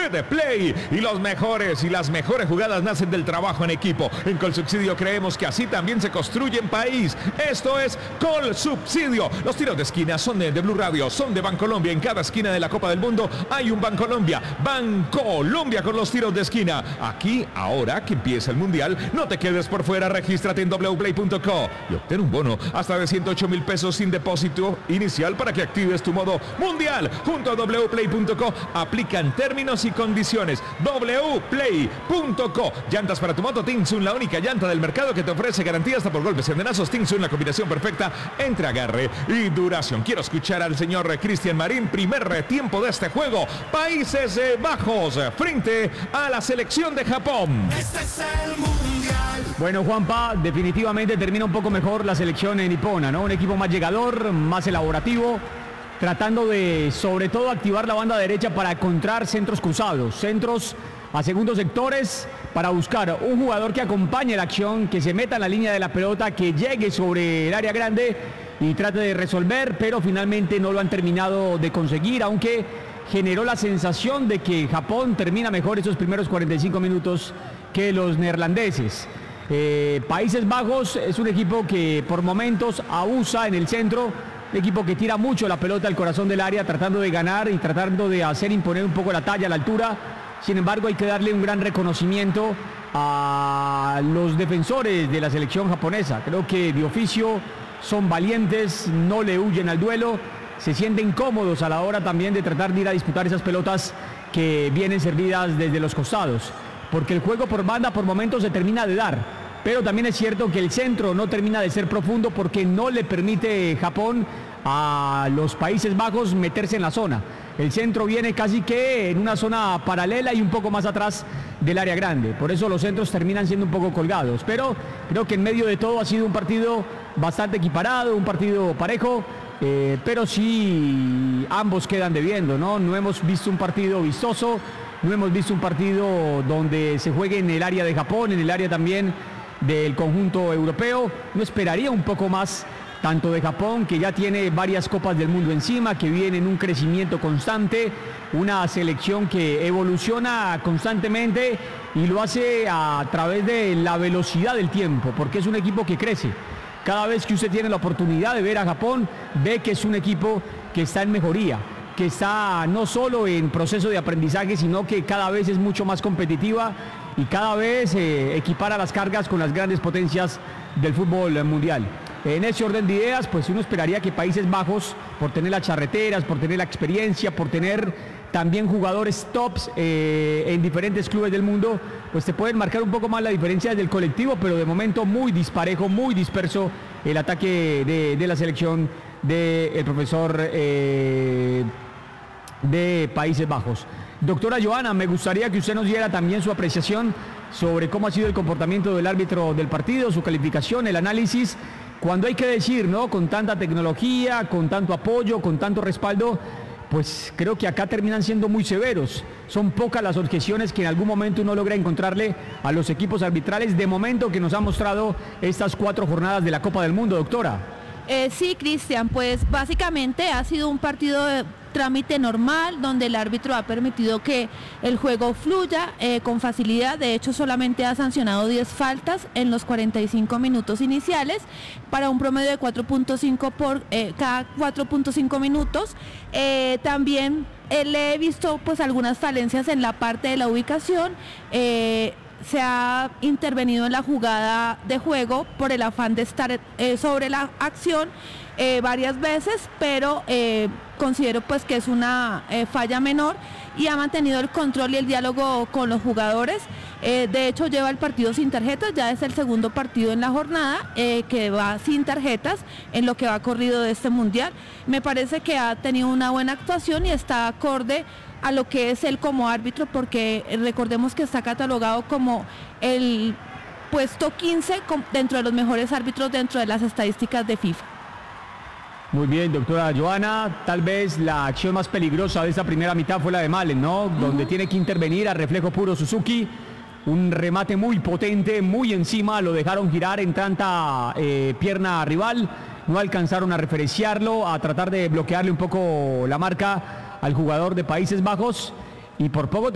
with Play. Y los mejores y las mejores jugadas nacen del trabajo en equipo. En Colsubsidio creemos que así también se construye en país. Esto es Colsubsidio. Los tiros de esquina son de Blue Radio, son de Bancolombia. En cada esquina de la Copa del Mundo hay un Bancolombia. Bancolombia con los tiros de esquina. Aquí, ahora que empieza el Mundial, no te quedes por fuera. Regístrate en wplay.co y obtén un bono hasta de 108,000 pesos sin depósito inicial para que actives tu modo Mundial. Junto a wplay.co aplican términos y condiciones. wplay.co. Llantas para tu moto Tinsun, la única llanta del mercado que te ofrece garantía hasta por golpes y amenazos. Tinsun, la combinación perfecta entre agarre y duración. Quiero escuchar al señor Cristian Marín. Primer tiempo de este juego. Países Bajos frente a la selección de Japón. Este es el Mundial. Bueno, Juanpa, definitivamente termina un poco mejor la selección nipona, ¿no? Un equipo más llegador, más elaborativo, tratando de, sobre todo, activar la banda derecha para encontrar centros cruzados, centros a segundos sectores, para buscar un jugador que acompañe la acción, que se meta en la línea de la pelota, que llegue sobre el área grande y trate de resolver, pero finalmente no lo han terminado de conseguir, aunque generó la sensación de que Japón termina mejor esos primeros 45 minutos que los neerlandeses. Países Bajos es un equipo que por momentos abusa en el centro, un equipo que tira mucho la pelota al corazón del área, tratando de ganar y tratando de hacer imponer un poco la talla, la altura. Sin embargo, hay que darle un gran reconocimiento a los defensores de la selección japonesa. Creo que de oficio son valientes, no le huyen al duelo, se sienten cómodos a la hora también de tratar de ir a disputar esas pelotas que vienen servidas desde los costados, porque el juego por banda por momentos se termina de dar, pero también es cierto que el centro no termina de ser profundo porque no le permite Japón a los Países Bajos meterse en la zona. El centro viene casi que en una zona paralela y un poco más atrás del área grande, por eso los centros terminan siendo un poco colgados, pero creo que en medio de todo ha sido un partido bastante equiparado, un partido parejo. Pero sí ambos quedan debiendo, ¿no? No hemos visto un partido vistoso, no hemos visto un partido donde se juegue en el área de Japón, en el área también del conjunto europeo. No esperaría un poco más tanto de Japón, que ya tiene varias copas del mundo encima, que viene en un crecimiento constante, una selección que evoluciona constantemente y lo hace a través de la velocidad del tiempo, porque es un equipo que crece. Cada vez que usted tiene la oportunidad de ver a Japón, ve que es un equipo que está en mejoría, que está no solo en proceso de aprendizaje, sino que cada vez es mucho más competitiva y cada vez equipara las cargas con las grandes potencias del fútbol mundial. En ese orden de ideas, pues uno esperaría que Países Bajos, por tener las charreteras, por tener la experiencia, por tener también jugadores tops en diferentes clubes del mundo, pues te pueden marcar un poco más la diferencia del colectivo, pero de momento muy disparejo, muy disperso el ataque de la selección del profesor de Países Bajos. Doctora Joana, me gustaría que usted nos diera también su apreciación sobre cómo ha sido el comportamiento del árbitro del partido, su calificación, el análisis, cuando hay que decir, ¿no? Con tanta tecnología, con tanto apoyo, con tanto respaldo, pues creo que acá terminan siendo muy severos. Son pocas las objeciones que en algún momento uno logra encontrarle a los equipos arbitrales de momento que nos han mostrado estas 4 jornadas de la Copa del Mundo, doctora. Sí, Cristian, pues básicamente ha sido un partido de trámite normal, donde el árbitro ha permitido que el juego fluya con facilidad. De hecho, solamente ha sancionado 10 faltas en los 45 minutos iniciales, para un promedio de 4.5 por cada 4.5 minutos. También le he visto pues algunas falencias en la parte de la ubicación. Se ha intervenido en la jugada de juego por el afán de estar sobre la acción varias veces, pero considero pues que es una falla menor, y ha mantenido el control y el diálogo con los jugadores. De hecho, lleva el partido sin tarjetas, ya es el segundo partido en la jornada que va sin tarjetas en lo que va corrido de este mundial. Me parece que ha tenido una buena actuación y está acorde a lo que es él como árbitro, porque recordemos que está catalogado como el puesto 15 dentro de los mejores árbitros dentro de las estadísticas de FIFA. Muy bien, doctora Joana, tal vez la acción más peligrosa de esta primera mitad fue la de Malen, ¿no? Donde tiene que intervenir a reflejo puro Suzuki, un remate muy potente, muy encima, lo dejaron girar en tanta pierna rival, no alcanzaron a referenciarlo, a tratar de bloquearle un poco la marca al jugador de Países Bajos, y por poco